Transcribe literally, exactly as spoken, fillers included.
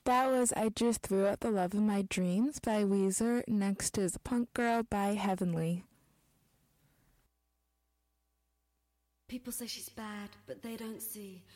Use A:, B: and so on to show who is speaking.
A: That was I Just Threw Out the Love of My Dreams by Weezer. Next is Punk Girl by Heavenly.
B: People say she's bad, but they don't see